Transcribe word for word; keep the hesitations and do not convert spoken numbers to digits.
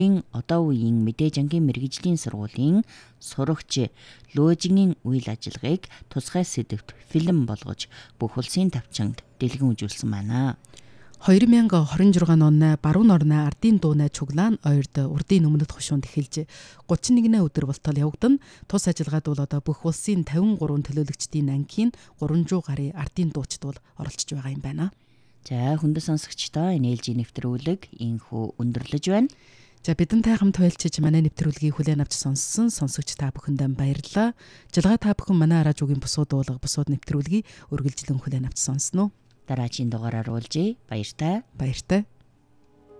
одоо үеийн мэдээж ангийн мэргэжлийн сургуулийн сурагч Лөөжингийн үйл ажиллагааг тусгай сэдвт фильм болгож бүх улсын тавчинд дэлгэн үзүүлсэн байна. хоёр мянга хорин жургаан оноо баруун орны ардын дуунай чуглаан ойрд урдын өмнөд хошуунд эхэлж гучин нэгнээ өдөр болтол явагдана. Тус ажиллагаад бол одоо бүх улсын тавин гурван төлөөлөгчдийн ангийн гурван зуун гаруй ардын дуучид бол оролцож байгаа юм байна. За хүндэт сонсогчдоо энэ ээлжийн нэвтрүүлэг инхүү өндөрлөж байна. За бидэнтэй хамт байлчиж манай нэвтрүүлгийг хүлээн авч сонссон сонсогч та бүхэндээ баярлалаа. Жилгаа та бүхэн манай радиогийн бусууд уулга бусууд нэвтрүүлгийг үргэлжлэн хүлээн авч сонсноо. Дараагийн дугаараар уулзъя. Баяртай. Баяртай.